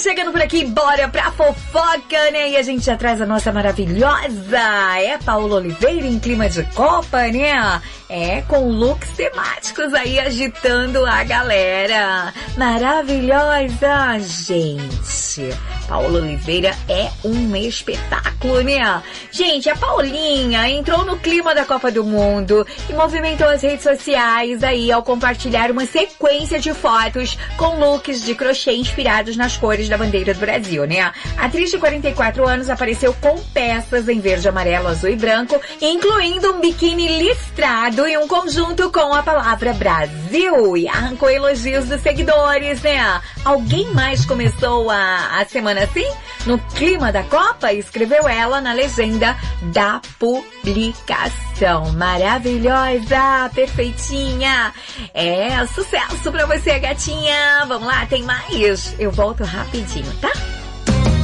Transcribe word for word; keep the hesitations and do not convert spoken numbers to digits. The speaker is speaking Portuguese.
chegando por aqui, bora pra fofoca, né? E a gente já traz a nossa maravilhosa, é Paola Oliveira em clima de Copa, né? É, com looks temáticos aí agitando a galera. Maravilhosa, gente. Paola Oliveira é um espetáculo, né? Gente, a Paulinha entrou no clima da Copa do Mundo e movimentou as redes sociais aí ao compartilhar uma sequência de fotos com looks de crochê inspirados nas cores da bandeira do Brasil, né? A atriz de quarenta e quatro anos apareceu com peças em verde, amarelo, azul e branco, incluindo um biquíni listrado e um conjunto com a palavra Brasil, e arrancou elogios dos seguidores, né? Alguém mais começou a, a semana assim? No clima da Copa? Escreveu ela na legenda da publicação. Maravilhosa, perfeitinha. É, sucesso pra você, gatinha. Vamos lá, tem mais. Eu volto rapidinho, tá?